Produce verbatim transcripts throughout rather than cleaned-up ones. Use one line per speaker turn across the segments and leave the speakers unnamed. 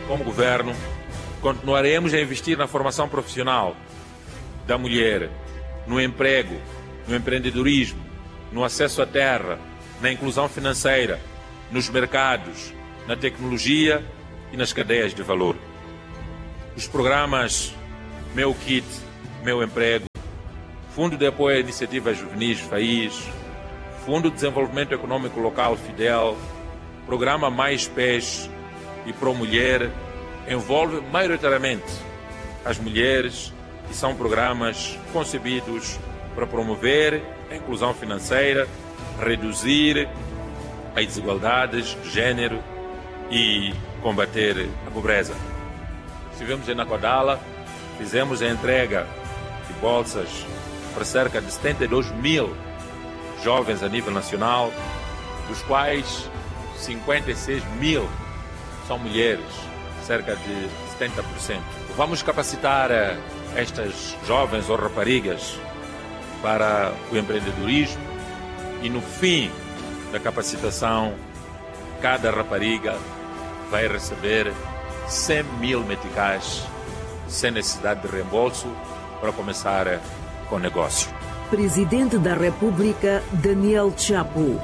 como governo, continuaremos a investir na formação profissional da mulher, no emprego, no empreendedorismo, no acesso à terra, na inclusão financeira, nos mercados, na tecnologia e nas cadeias de valor. Os programas Meu Kit, Meu Emprego, Fundo de Apoio a Iniciativas Juvenis FAIS, Fundo de Desenvolvimento Econômico Local FIDEL, Programa Mais Pés e Pro Mulher envolvem maioritariamente as mulheres e são programas concebidos para promover a inclusão financeira, reduzir as desigualdades de género e combater a pobreza. Estivemos em Naquadala, fizemos a entrega de bolsas para cerca de setenta e dois mil jovens a nível nacional, dos quais cinquenta e seis mil são mulheres, cerca de setenta por cento. Vamos capacitar estas jovens ou raparigas para o empreendedorismo e no fim da capacitação, cada rapariga vai receber cem mil meticais sem necessidade de reembolso para começar com o negócio.
Presidente da República, Daniel Chapo.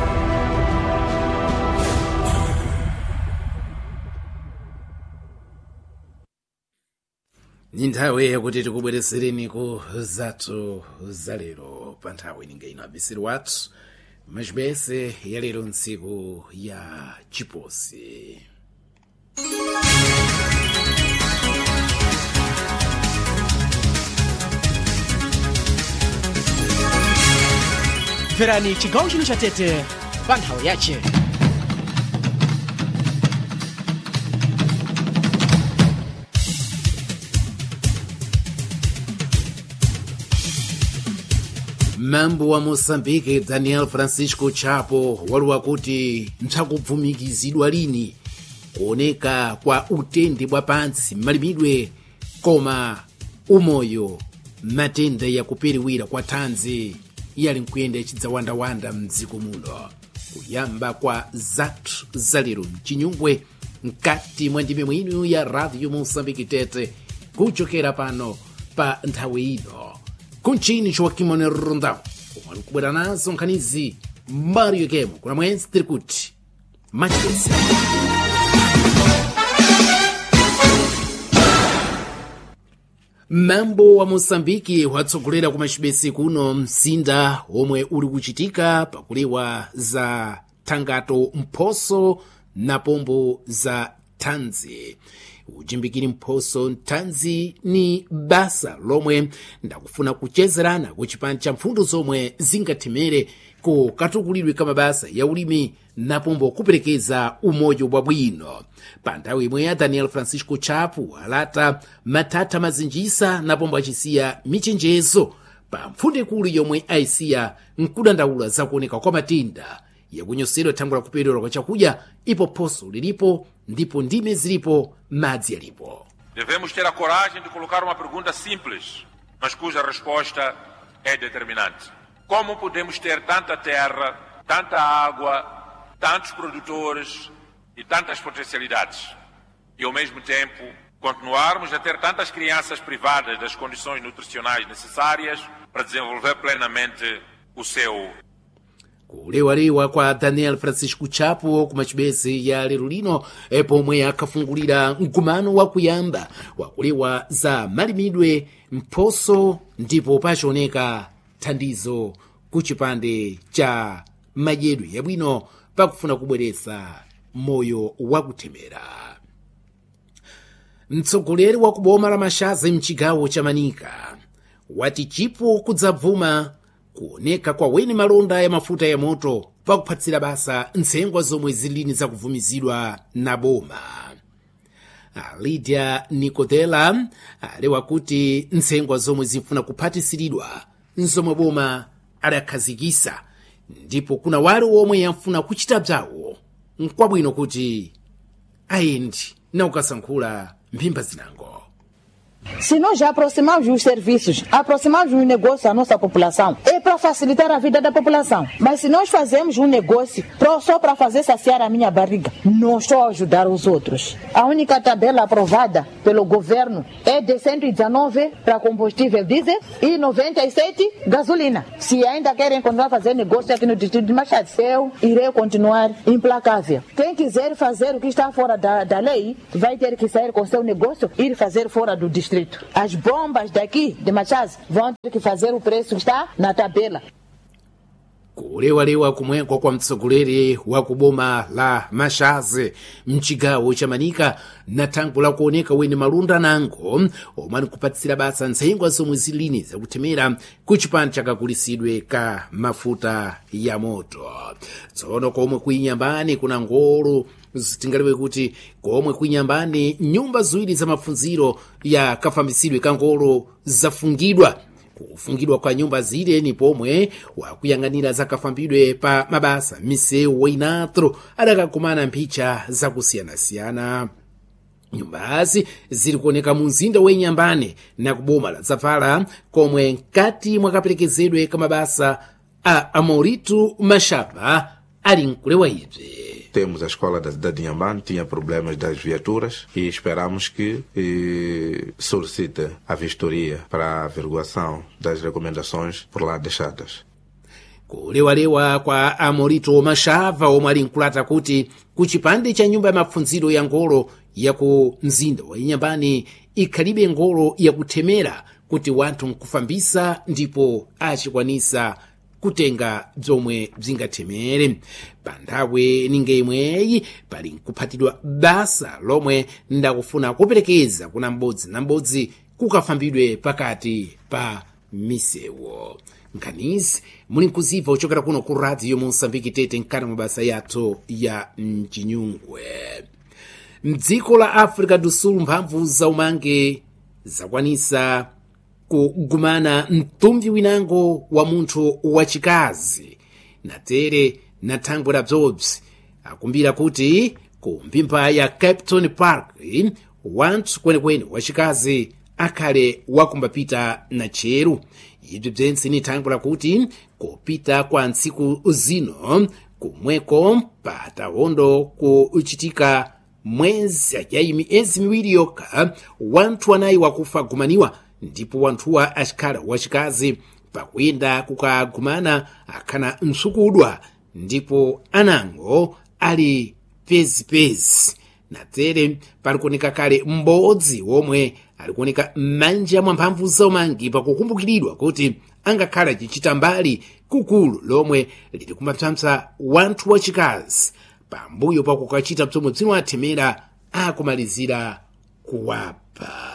Ni nthawi yakuti tikubweretsereni ku zathu zalero pa nthawi ninga ino abisiri wathu macibese ya lero ntsiku ya chiposi.
Mverani chigawo chino cha Tete pa nthawi yace.
Mambo wa Moçambique Daniel Francisco Chapo waluwa kuti nthakubvumikizidwa lini kuoneka kwa utende bwa pansi malimidwe koma umoyo matenda yakuperiwira kwa thanzi yali nkuyenda chidzawandawanda mdziko muno kuyamba kwa zathu zalero mchinyungwe mkati mwa ndime mwinu ya Radio Moçambique Tete kuchokera pano pa nthawi ino kunchini Joaquim Rondao omwe kubwera nazo nkhanizi Mario Kemo kuna mwenzi tiri kuti machipesi. Mambo wa Moçambique watsogolera ku machipesi kuno msinda omwe uli kuchitika pakulewa za thangato mphoso na pombo za thanzi. Uchimbikiri mphoso thanzi ni basa lomwe ndakufuna kuchezerana kuchipani cha mfundo zomwe zingathemere ku katukulidwe ka mabasa ya ulimi na pombo kuperekeza umoyo bwabwino. Pa nthawi imwe ya Daniel Francisco Chapo alata mathatha mazinjisa na pombo achisiya michenjezo pa mfunde kulu yomwe ayisiya nkudandaula zakuoneka kwa matenda yakunyosedwa thangwe la kupedwa kwa chakudya ipo phoso lilipo ndipo ndime zilipo madzi yalipo.
Devemos ter a coragem de colocar uma pergunta simples, mas cuja resposta é determinante. Como podemos ter tanta terra, tanta água, tantos produtores e tantas potencialidades e ao mesmo tempo continuarmos a ter tantas crianças privadas das condições nutricionais necessárias para desenvolver plenamente o seu
kulewalewa kwa Daniel Francisco Chapo kumachibese ya lero lino pomwe akafungulira mgumano wakuyamba wakulewa za malimidwe mphoso ndipo pachoneka thandizo kuchipande cha madyedwe yabwino pakufuna kubweretsa moyo wakuthemera. Mtsogoleri wa kuboma la Mashaza mchigawo cha Manika wati chipo kudzabvuma kuoneka kwa weni malonda ya mafuta ya moto pakuphatsira basa ntsengwa zomwe zilini zakuvumizidwa na boma. Lydia Nicodela alewa kuti ntsengwa zomwe zifuna kuphatisidwa nzomwe boma adakhazikisa ndipo kuna wale omwe yamfuna kuchita bzawo nkwabwino kuti ayendi na ukasankhula mphimba zinango.
Se nós já aproximamos os serviços, aproximamos um negócio à nossa população, é para facilitar a vida da população. Mas se nós fazemos um negócio só para fazer saciar a minha barriga, não só ajudar os outros. A única tabela aprovada pelo governo é de cento e dezenove para combustível diesel e noventa e sete gasolina. Se ainda querem continuar a fazer negócio aqui no distrito de Machado, eu irei continuar implacável. Quem quiser fazer o que está fora da, da lei, vai ter que sair com seu negócio e ir fazer fora do distrito. As bombas daqui de Machado vão ter que fazer o preço que está na tabela.
kulewalewa kumweko kwa mtsogoleri wa kuboma la Mashaze mchigawo cha Manika na tangu la kuoneka wene malunda nango omani kupatisira basa ntsengo zomwe zilini zakutemera ku chipani chakagulisidwe ka mafuta ya moto. Tsono komwe kuinyambani kuna ngolo zitingaliwe kuti komwe kuinyambani nyumba ziwiri za mafunziro ya kafambisidwe ka ngolo zafungidwa. Kufungidwa kwa nyumba zile ni pomwe wakuyang'anira zakafambidwe pa mabasa misewu wainatro adakakumana mphicha zakusiyana-siyana. Nyumbazi ziri kuoneka mu mzinda wenyambane na kuboma la Zavala komwe nkati mwakaperekezedwe ka mabasa a Amoritu Machava ali nkulewa ibve.
Temos a escola da cidade de Inhambane, tinha problemas das viaturas e esperamos que eh, solicite a vistoria para a averiguação das recomendações por lá deixadas.
Kulewalewa kwa Amorito Machava omwe ali nkulata kuti ku chipande cha nyumba ya mafunziro ya ngolo ya ku mzinda wa Inhambane ikhalibe ngolo yakutemera kuti wanthu nkufambisa ndipo achikwanisa kutenga bzomwe bzingatemere. Panthawe ninge imweyi pali nkuphatidwa basa lomwe ndakufuna kuperekeza kuna m'bodzi na m'bodzi kukafambidwe pakati pa misewu. Nkhanizi muli nkuziva uchokera kuno ku radio Mosambiki Tete nkana mabasa yathu ya mchinyungwe. Mdziko la Africa do Sul mphamvu za umange zakwanisa kugumana mtumvi winango wa munthu wachikazi natere na thangwe la bzobzi akumbira kuti ku mpimpa ya Capton Park wanthu kwenekwene wachikazi akhale wakumbapita na cheru. Ibzi bzense ni thangwe la kuti kupita kwa ntsiku zino kumweko patawondo kuchitika mwezi ya miyezi miwiri yoka wanthu anayi wakufa gumaniwa ndipo wanthuwa achikhala wachikazi pakuyenda kukagumana akhana msukudwa ndipo anango ali pezipezi. Natere pali kuoneka kale m'bodzi womwe ali kuoneka m'manja mwa mphamvu zaumangi pakukumbukiridwa kuti angakhala chichita mbali kukulu lomwe lili kumapsampsa wanthu wachikazi pambuyo pakukachita bzomwe bzino athemera akumalizira kuwapa.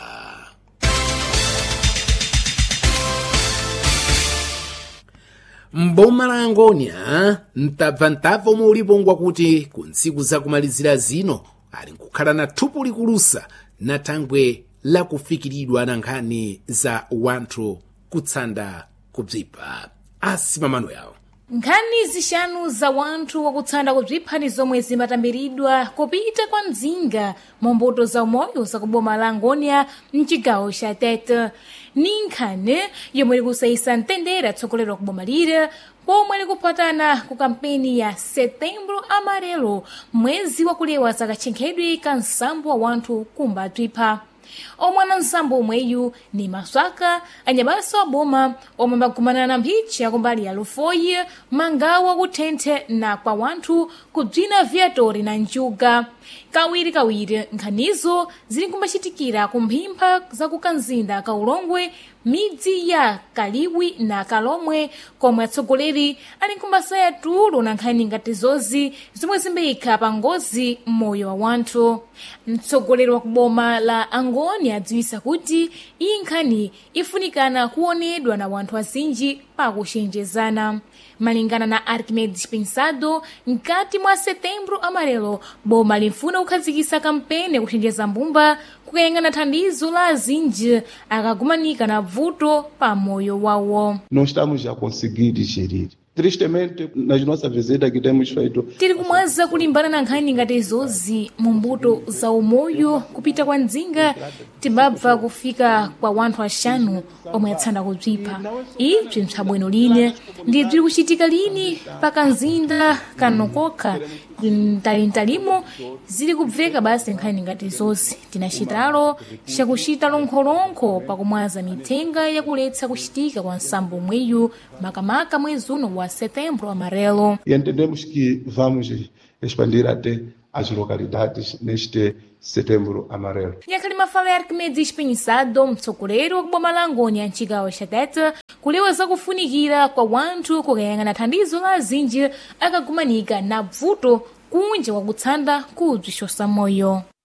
Mboma la Angonia mtabva-ntabva omwe ulipongwa kuti ku ntsiku zakumalizira zino ali nkukhala na thupu likulusa na thangwe lakufikiridwa na nkhani za wanthu kutsanda kubzipha. Asimamano yawo
nkhani zixanu za wanthu wakutsanda kubzipha ni zomwe zimatambiridwa kupita kwa mdzinga momboto za umoyo za kuboma la Angonia mchigawo cha Tete. Ni nkhani yomwe likusayisa mtendere tsogolero kuboma lire pomwe likuphatana ku kampeni ya Setembro Amarelo, mwezi wakulewa zakatchenkhedwe ka nsambo wa wanthu kumba bzipha. Omwana nsambo omweyu ni maswaka anyabasa wa boma omwe magumana na mphicha kumbali ya Lufoyi, mangawa kuthenthe na kwa wanthu kubzina viatori na njuga. Kawiri kawiri nkhanizo zili kumbachitikira kumphimpha za kukanzinda ka Ulongwe, midzi ya Kaliwi na Kalomwe komwe atsogoleri ali nkumbasaya tulo na nkhani ngati zozi zomwe zimbeyikha pa ngozi mmoyo wa wanthu. Mtsogoleri wa kuboma la Angonia adziwisa kuti iyi nkhani ifunikana kuonedwa na wanthu azinji pakuchenjezana. Malingana na Arquimedes Pensado, nkati mwa Setembro Amarelo boma limfuna kukhazikisa kampeni kuchenjeza mbumba kukayang'ana thandizo la azinji akagumanika na vuto pa moyo wawo.
Não estamos a conseguir digerir Tristemente, nas nossas visitas que temos feito,
tiri kumwaza kulimbana na nkhani ngati izozi mu mbuto za umoyo kupita kwa mdzinga tibabva kufika kwa wanthu axanu omwe atsanda kubzipha. Ibzi mtsabwino line ndi bziri kuchitika lini paka mzinda kanokokha mtalintalimo ziri kubveka basi nkhani ngati izozi. Tina chitalo chakuchita lonkholonko pakumwaza mithenga yakuletsa kuchitika kwa nsambo mweyu makamaka mwezi uno wa setembro amarelo.
E entendemos que vamos expandir até as localidades neste setembro amarelo.
Yakhali mafala ya Arquimedes Pinhissado, mtsogoleri wa kuboma la Ngônia mchigawo cha Tete, kulewa zakufunikira kwa wanthu kukayang'ana thandizo la azinji akagumanika na bvuto kunja kwa kutsanda kubzixosa moyo.